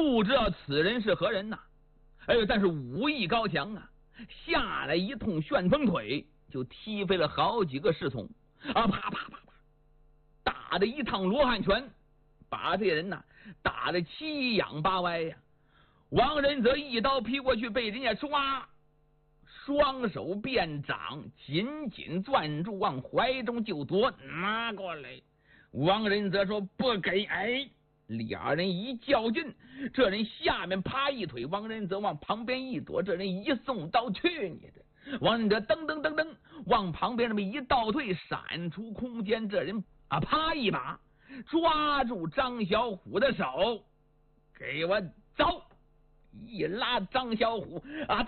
不知道此人是何人呐？哎呦，但是武艺高强啊，下来一通旋风腿，就踢飞了好几个侍从啊！啪啪啪啪，打的一趟罗汉拳，把这些人呐打得七仰八歪呀。王仁则一刀劈过去，被人家抓，双手变掌，紧紧攥住，往怀中就夺，拿过来。王仁则说不给，哎，俩人一较劲，这人下面啪一腿，王仁则往旁边一躲，这人一送刀，去你的！王仁则噔噔噔噔往旁边那么一倒退，闪出空间，这人啊啪一把抓住张小虎的手，给我走！一拉张小虎啊，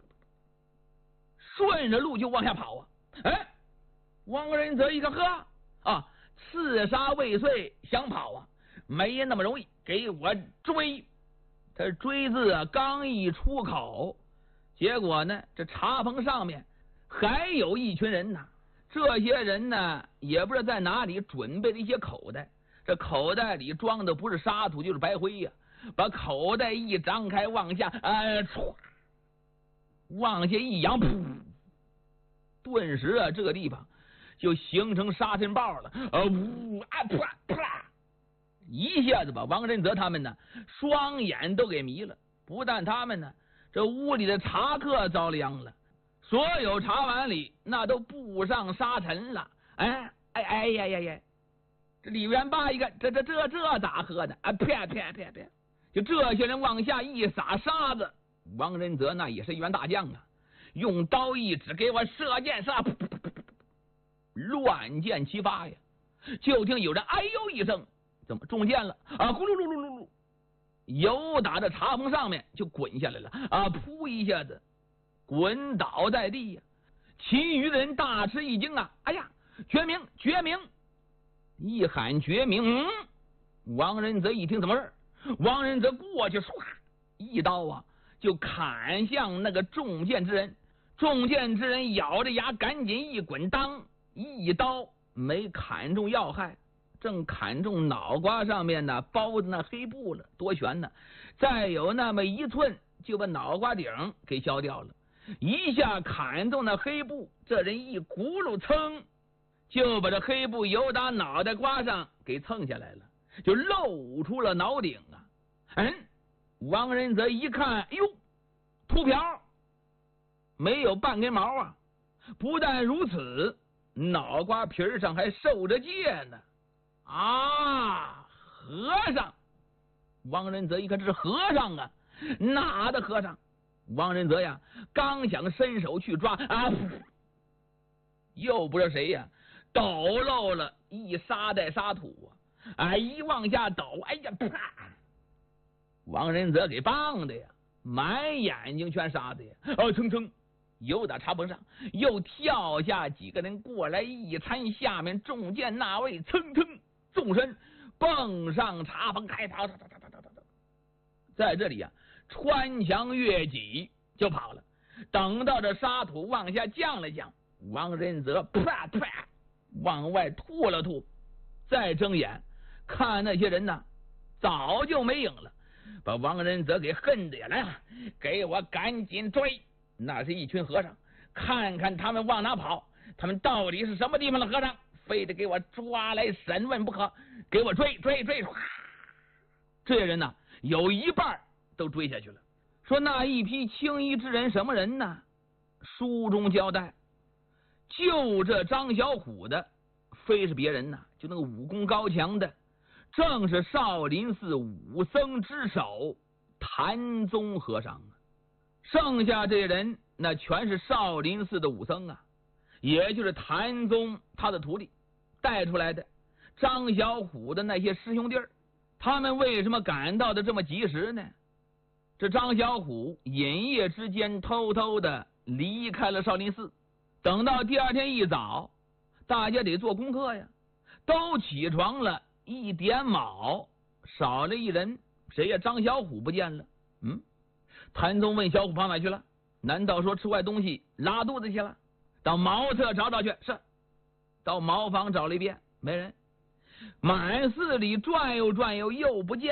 顺着路就往下跑啊！哎，王仁则一看，呵啊，刺杀未遂，想跑啊，没那么容易，给我追！他追字啊，刚一出口，结果呢，这茶棚上面还有一群人呢。这些人呢，也不知道在哪里准备了一些口袋，这口袋里装的不是沙土就是白灰呀。把口袋一张开，往下往下一扬，噗！顿时啊，这个地方就形成沙尘暴了，啪！一下子把王仁则他们呢双眼都给迷了。不但他们呢，这屋里的茶客遭了殃了，所有茶碗里那都布上沙尘了。哎呀！这李元霸一看，这咋喝的啊？啪！就这些人往下一撒沙子，王仁则那也是一员大将啊，用刀一指，给我射箭杀！乱箭齐发呀！就听有人哎呦一声，怎么中箭了啊？咕噜噜噜噜噜，由打着茶棚上面就滚下来了啊！噗一下子滚倒在地呀！其余的人大吃一惊啊！哎呀，绝名！一喊绝名，王仁则一听怎么事？王仁则过去，唰一刀啊，就砍向那个中箭之人。中箭之人咬着牙，赶紧一滚，当一刀没砍中要害，正砍中脑瓜上面呢，包的那黑布了，多悬呢！再有那么一寸，就把脑瓜顶给削掉了。一下砍中那黑布，这人一轱辘噌，就把这黑布由打脑袋瓜上给蹭下来了，就露出了脑顶啊！王仁则一看，哎呦，秃瓢，没有半根毛啊！不但如此，脑瓜皮上还受着戒呢！啊，和尚！王仁则一看，这是和尚啊！哪的和尚？王仁则呀，刚想伸手去抓啊，又不知道谁呀，抖漏了一沙袋沙土啊！一往下抖，哎呀，啪！王仁则给棒的呀，满眼睛全沙子呀！蹭蹭，又打茶棚上，又跳下几个人过来一参，下面中箭那位蹭蹭纵身蹦上茶棚开跑，在这里呀，穿墙越脊就跑了。等到这沙土往下降了降，王仁则啪往外吐了吐，再睁眼看那些人呢，早就没影了。把王仁则给恨的呀，来，给我赶紧追！那是一群和尚，看看他们往哪跑，他们到底是什么地方的和尚，非得给我抓来审问不可！给我追！这些人呢，有一半都追下去了。说那一批青衣之人什么人呢？书中交代，就这张小虎的，非是别人呐，就那个武功高强的，正是少林寺武僧之首谭宗和尚啊。剩下这人那全是少林寺的武僧啊，也就是谭宗他的徒弟带出来的张小虎的那些师兄弟儿。他们为什么赶到的这么及时呢？这张小虎隐夜之间偷偷的离开了少林寺，等到第二天一早，大家得做功课呀，都起床了，一点卯，少了一人，谁呀？张小虎不见了。谭宗问小虎跑哪去了？难道说吃坏东西拉肚子去了？到茅厕找去。是，到茅房找了一遍，没人。满寺里转悠又不见，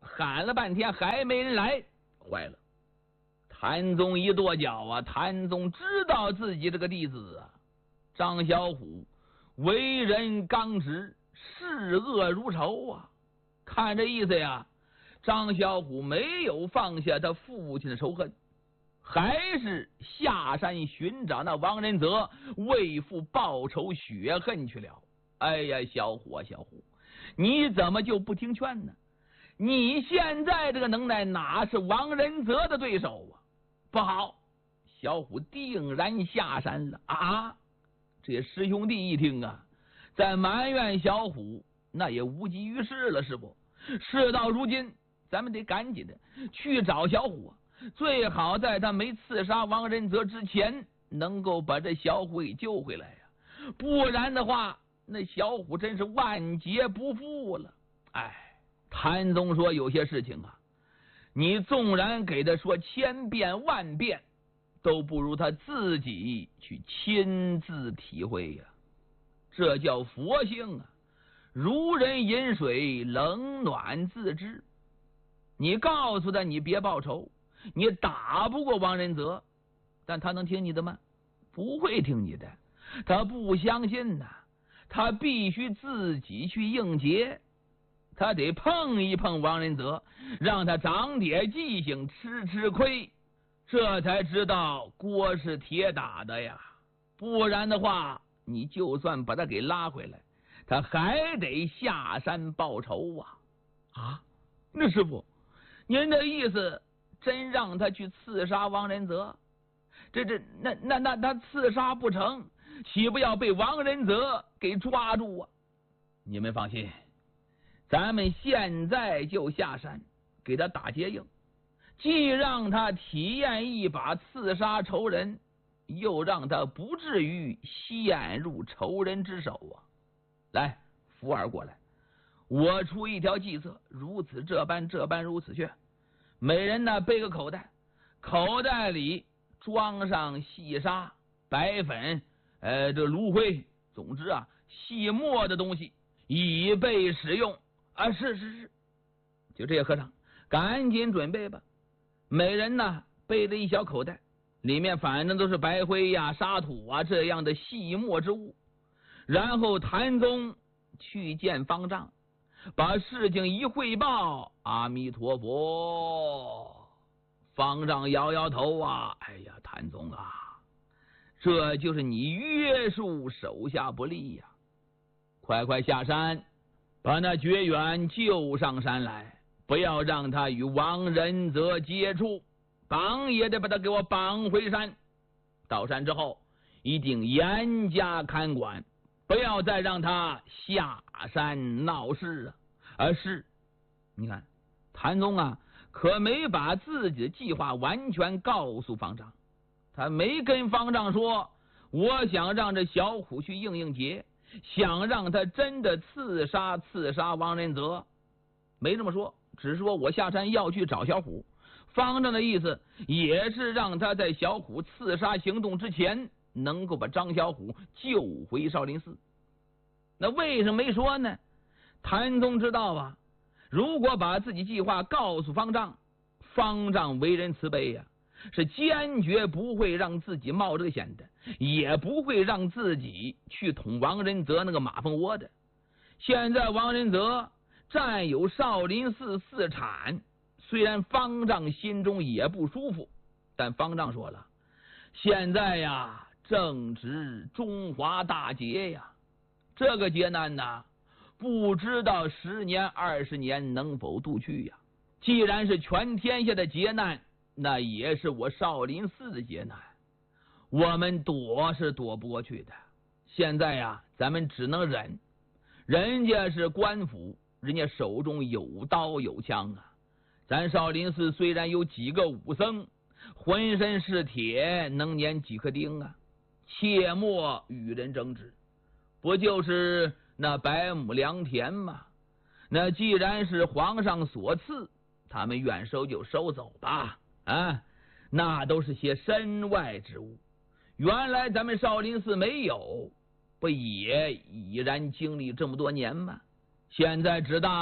喊了半天还没人来，坏了！谭宗一跺脚啊，谭宗知道自己这个弟子啊，张小虎为人刚直，视恶如仇啊。看这意思呀，张小虎没有放下他父亲的仇恨，还是下山寻找那王仁泽，为父报仇雪恨去了。哎呀，小虎啊，小虎，你怎么就不听劝呢？你现在这个能耐哪是王仁泽的对手啊？不好，小虎定然下山了啊！这师兄弟一听啊，在埋怨小虎，那也无济于事了，是不？事到如今，咱们得赶紧的去找小虎啊！最好在他没刺杀王仁泽之前，能够把这小虎给救回来呀！不然的话，那小虎真是万劫不复了。哎，谭宗说有些事情啊，你纵然给他说千遍万遍，都不如他自己去亲自体会呀。这叫佛性啊，如人饮水，冷暖自知。你告诉他你别报仇，你打不过王仁泽，但他能听你的吗？不会听你的，他不相信呐，他必须自己去应劫。他得碰一碰王仁泽，让他长点记性，吃亏，这才知道锅是铁打的呀。不然的话，你就算把他给拉回来，他还得下山报仇啊！啊，那师傅，您的意思真让他去刺杀王仁泽？那他刺杀不成，岂不要被王仁泽给抓住啊？你们放心，咱们现在就下山给他打劫营，既让他体验一把刺杀仇人，又让他不至于陷入仇人之手啊！来，福儿过来，我出一条计策，如此这般，这般如此去。每人呢背个口袋，口袋里装上细沙、白粉、这炉灰，总之啊，细末的东西，以备使用啊！是，就这些，和尚赶紧准备吧。每人呢背着一小口袋，里面反正都是白灰呀、沙土啊这样的细末之物。然后谭宗去见方丈，把事情一汇报，阿弥陀佛。方丈摇摇头啊，哎呀，谭宗啊，这就是你约束手下不力呀！快下山，把那绝缘救上山来，不要让他与王仁泽接触，绑也得把他给我绑回山。到山之后，一定严加看管，不要再让他下山闹事啊！是，你看谭宗啊，可没把自己的计划完全告诉方丈，他没跟方丈说我想让这小虎去应劫，想让他真的刺杀王仁泽，没这么说，只说我下山要去找小虎。方丈的意思也是让他在小虎刺杀行动之前，能够把张小虎救回少林寺。那为什么没说呢？谭宗知道啊，如果把自己计划告诉方丈，方丈为人慈悲呀，是坚决不会让自己冒这个险的，也不会让自己去捅王仁泽那个马蜂窝的。现在王仁泽占有少林寺寺产，虽然方丈心中也不舒服，但方丈说了，现在呀正值中华大劫呀，这个劫难呐，不知道10年20年能否度去呀。既然是全天下的劫难，那也是我少林寺的劫难，我们躲是躲不过去的。现在呀，咱们只能忍，人家是官府，人家手中有刀有枪啊。咱少林寺虽然有几个武僧，浑身是铁，能粘几颗钉啊，切莫与人争执，不就是那100亩良田吗？那既然是皇上所赐，他们愿收就收走吧啊，那都是些身外之物，原来咱们少林寺没有，不也已然经历这么多年吗？现在只当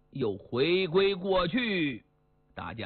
又回归过去，大家。